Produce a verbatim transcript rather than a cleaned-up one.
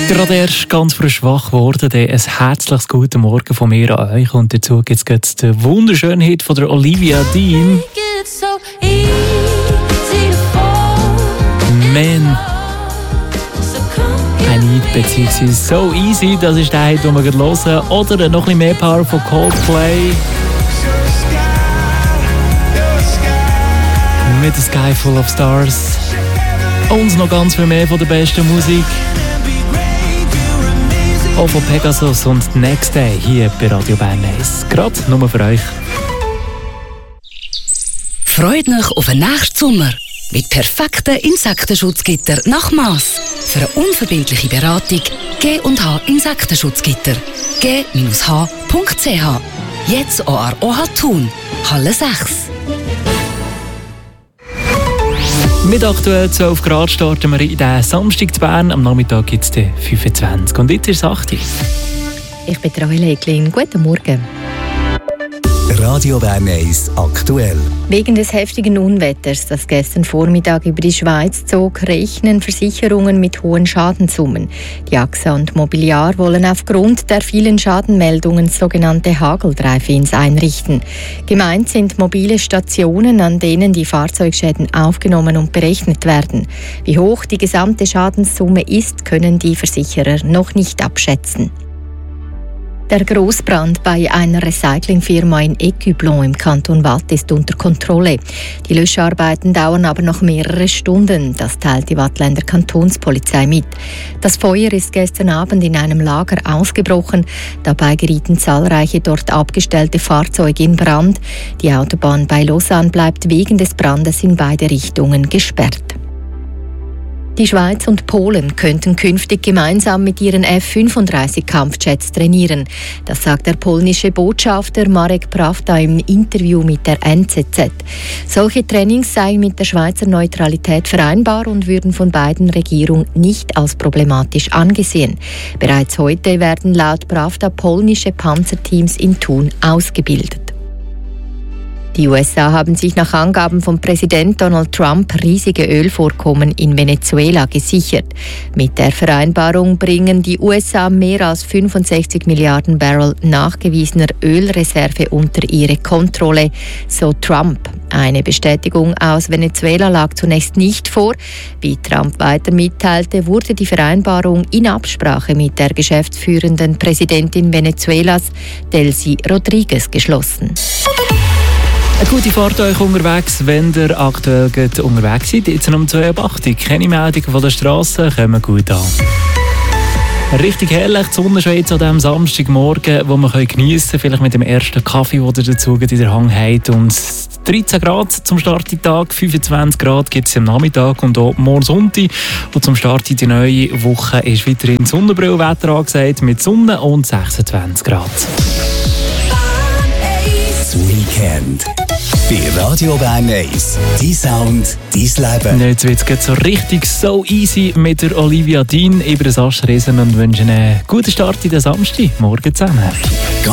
Gerade erst ganz frisch wach geworden, ein herzliches Guten Morgen von mir an euch. Und dazu gibt es den wunderschönen Hit von der Olivia Dean. Man, I need, beziehungsweise So Easy, das ist der Hit, den wir gerade hören. Oder noch ein bisschen mehr Power von Coldplay. Mit A Sky Full of Stars. Und noch ganz viel mehr von der besten Musik. Auch von Pegasus und Next Day hier bei Radio Bern eins. Gerade nur für euch. Freut euch auf den nächsten Sommer. Mit perfekten Insektenschutzgitter nach Mass. Für eine unverbindliche Beratung G und H Insektenschutzgitter. g Bindestrich h punkt c h. Jetzt auch an O H Thun, Halle sechs. Mit aktuell zwölf Grad starten wir in den Samstag zu Bern. Am Nachmittag gibt es fünfundzwanzig. Und jetzt ist es acht. Ich bin Rahel Eklin. Guten Morgen. Radio Bern eins aktuell. Wegen des heftigen Unwetters, das gestern Vormittag über die Schweiz zog, rechnen Versicherungen mit hohen Schadenssummen. Die A X A und Mobiliar wollen aufgrund der vielen Schadenmeldungen sogenannte Hageldrive-ins einrichten. Gemeint sind mobile Stationen, an denen die Fahrzeugschäden aufgenommen und berechnet werden. Wie hoch die gesamte Schadenssumme ist, können die Versicherer noch nicht abschätzen. Der Grossbrand bei einer Recyclingfirma in Écublens im Kanton Waadt ist unter Kontrolle. Die Löscharbeiten dauern aber noch mehrere Stunden, das teilt die Waadtländer Kantonspolizei mit. Das Feuer ist gestern Abend in einem Lager ausgebrochen. Dabei gerieten zahlreiche dort abgestellte Fahrzeuge in Brand. Die Autobahn bei Lausanne bleibt wegen des Brandes in beide Richtungen gesperrt. Die Schweiz und Polen könnten künftig gemeinsam mit ihren F fünfunddreißig Kampfjets trainieren. Das sagt der polnische Botschafter Marek Prawda im Interview mit der N Z Z. Solche Trainings seien mit der Schweizer Neutralität vereinbar und würden von beiden Regierungen nicht als problematisch angesehen. Bereits heute werden laut Prawda polnische Panzerteams in Thun ausgebildet. Die U S A haben sich nach Angaben von Präsident Donald Trump riesige Ölvorkommen in Venezuela gesichert. Mit der Vereinbarung bringen die U S A mehr als fünfundsechzig Milliarden Barrel nachgewiesener Ölreserve unter ihre Kontrolle, so Trump. Eine Bestätigung aus Venezuela lag zunächst nicht vor. Wie Trump weiter mitteilte, wurde die Vereinbarung in Absprache mit der geschäftsführenden Präsidentin Venezuelas, Delcy Rodriguez, geschlossen. Eine gute Fahrt euch unterwegs, wenn ihr aktuell unterwegs seid. Jetzt um zwei Uhr achtzig. Keine Meldungen von der Straße, kommen gut an. Richtig herrlich, die Sonne schon jetzt an diesem Samstagmorgen, wo man geniessen kann, vielleicht mit dem ersten Kaffee, den ihr dazu in der Hand habt. Und dreizehn Grad zum Start in Tag, fünfundzwanzig Grad gibt es am Nachmittag und auch morgen Sonntag. Und zum Start in die neue Woche ist weiterhin Sonnenbrillwetter angesagt mit Sonne und sechsundzwanzig Grad. Das Weekend bei Radio Bern eins. Dein Sound, dein Leben. Jetzt wird es so richtig so easy mit der Olivia Dean über das Aschresen und wünsche einen guten Start in den Samstag. Morgen zusammen.